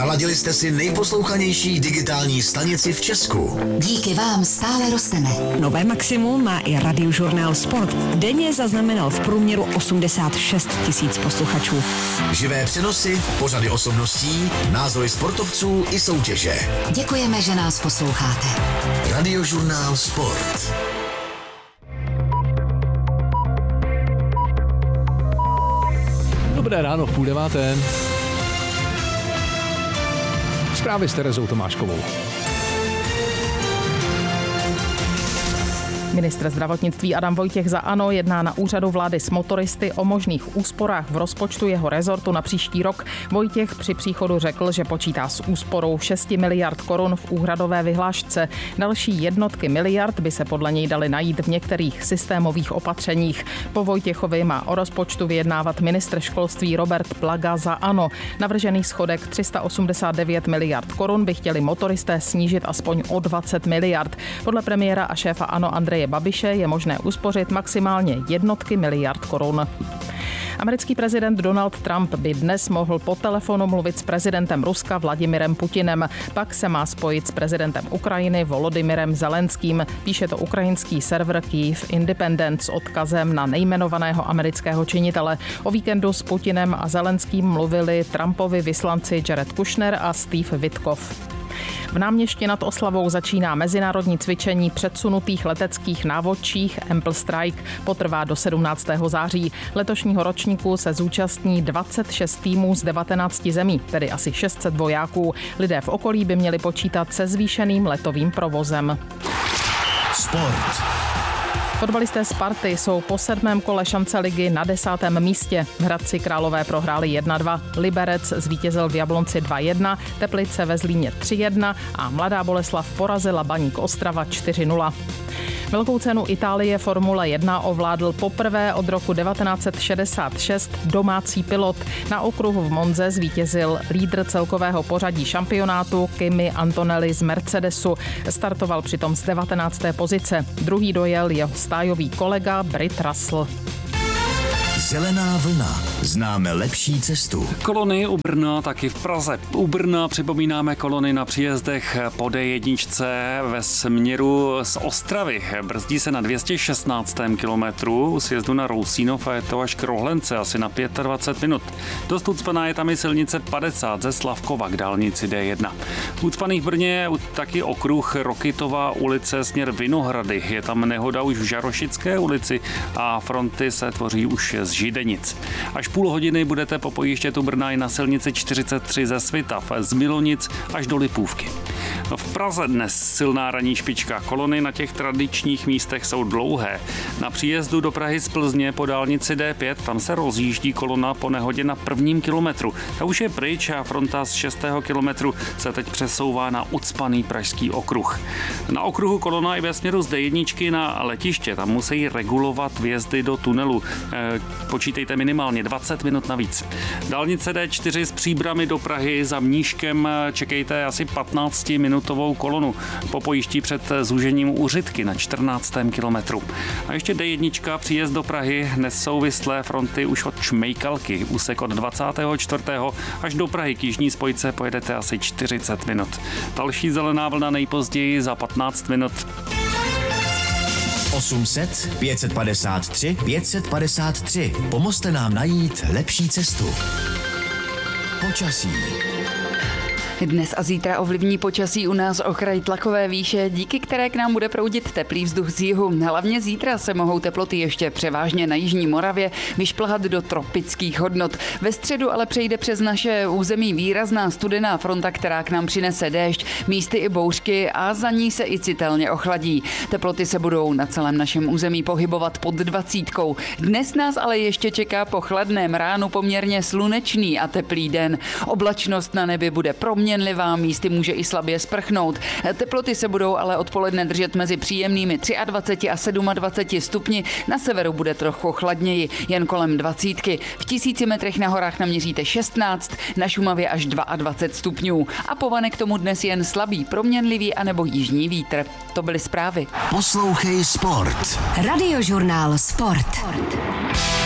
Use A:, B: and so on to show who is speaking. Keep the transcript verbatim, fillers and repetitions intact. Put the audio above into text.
A: Naladili jste si nejposlouchanější digitální stanici v Česku.
B: Díky vám stále rosteme.
C: Nové maximum má i Radiožurnál Sport. Denně zaznamenal v průměru osmdesát šest tisíc posluchačů.
A: Živé přenosy, pořady osobností, názory sportovců i soutěže.
B: Děkujeme, že nás posloucháte.
A: Radiožurnál Sport.
D: Dobré ráno v půl deváté. Zprávy s Terezou Tomáškovou.
E: Ministr zdravotnictví Adam Vojtěch za ANO jedná na úřadu vlády s motoristy o možných úsporách v rozpočtu jeho rezortu na příští rok. Vojtěch při příchodu řekl, že počítá s úsporou šest miliard korun v úhradové vyhlášce. Další jednotky miliard by se podle něj daly najít v některých systémových opatřeních. Po Vojtěchovi má o rozpočtu vyjednávat ministr školství Robert Plaga za ANO. Navržený schodek tři sta osmdesát devět miliard korun by chtěli motoristé snížit aspoň o dvacet miliard. Podle premiéra a šéfa ANO Andreje Babiše je možné uspořit maximálně jednotky miliard korun. Americký prezident Donald Trump by dnes mohl po telefonu mluvit s prezidentem Ruska Vladimirem Putinem. Pak se má spojit s prezidentem Ukrajiny Volodymyrem Zelenským. Píše to ukrajinský server Kyiv Independent s odkazem na nejmenovaného amerického činitele. O víkendu s Putinem a Zelenským mluvili Trumpovi vyslanci Jared Kushner a Steve Witkoff. V Náměšti nad Oslavou začíná mezinárodní cvičení předsunutých leteckých návodčích Ample Strike. Potrvá do sedmnáctého září. Letošního ročníku se zúčastní dvacet šest týmů z devatenácti zemí, tedy asi šest set vojáků. Lidé v okolí by měli počítat se zvýšeným letovým provozem.
A: Sport.
E: Fotbalisté Sparty jsou po sedmém kole šance ligy na desátém místě. V Hradci Králové prohráli jedna dva, Liberec zvítězil v Jablonci dva jedna, Teplice ve Zlíně tři jedna a Mladá Boleslav porazila Baník Ostrava čtyři nula. Velkou cenu Itálie Formule jedna ovládl poprvé od roku devatenáct set šedesát šest domácí pilot. Na okruhu v Monze zvítězil lídr celkového pořadí šampionátu Kimi Antonelli z Mercedesu. Startoval přitom z devatenácté pozice. Druhý dojel jeho stájový kolega Brit Russell.
A: Zelená vlna. Známe lepší cestu.
F: Kolony u Brna, taky v Praze. U Brna připomínáme kolony na příjezdech po D jedna ve směru z Ostravy. Brzdí se na dvě stě šestnáctém kilometru, u sjezdu na Rousínov a je to až k Rohlence, asi na dvacet pět minut. Dost ucpaná je tam i silnice padesát ze Slavkova k dálnici D jedna. Ucpaný v Brně taky okruh Rokytova ulice směr Vinohrady. Je tam nehoda už v Žarošické ulici a fronty se tvoří už z Židenic. Až půl hodiny budete po pojíždět u Brna i na silnici čtyřicet tři ze Svitav, z Milonic až do Lipůvky. V Praze dnes silná ranní špička. Kolony na těch tradičních místech jsou dlouhé. Na příjezdu do Prahy z Plzně po dálnici D pět tam se rozjíždí kolona po nehodě na prvním kilometru. Ta už je pryč a fronta z šestého kilometru se teď přesouvá na ucpaný pražský okruh. Na okruhu kolona i ve směru z D jedna na letiště. Tam musí regulovat vjezdy do tunelu. Počítejte minimálně dvacet minut navíc. Dálnice D čtyři s Příbrami do Prahy za Mníškem čekejte asi patnáctiminutovou kolonu. Po pojišti před zúžením u Řitky na čtrnáctém kilometru. A ještě D jedna příjezd do Prahy, nesouvislé fronty už od Čmejkalky. Úsek od dvacátého čtvrtého až do Prahy k jižní spojce pojedete asi čtyřicet minut. Další zelená vlna nejpozději za patnáct minut.
A: osm set pět set padesát tři pět set padesát tři. Pomozte nám najít lepší cestu. Počasí.
G: Dnes a zítra ovlivní počasí u nás okraj tlakové výše, díky které k nám bude proudit teplý vzduch z jihu. Hlavně zítra se mohou teploty ještě převážně na jižní Moravě vyšplhat do tropických hodnot. Ve středu ale přejde přes naše území výrazná studená fronta, která k nám přinese déšť, místy i bouřky a za ní se i citelně ochladí. Teploty se budou na celém našem území pohybovat pod dvacítkou. Dnes nás ale ještě čeká po chladném ránu poměrně slunečný a teplý den. Oblačnost na nebi bude proměnlivá, místy může i slabě sprchnout. Teploty se budou ale odpoledne držet mezi příjemnými dvacet tři a dvacet sedm stupni, na severu bude trochu chladněji, jen kolem dvacítky. V tisíci metrech na horách naměříte šestnáct, na Šumavě až dvacet dva stupňů. A povane k tomu dnes jen slabý, proměnlivý anebo jižní vítr. To byly zprávy.
A: Poslouchej Sport.
B: Radiožurnál Sport.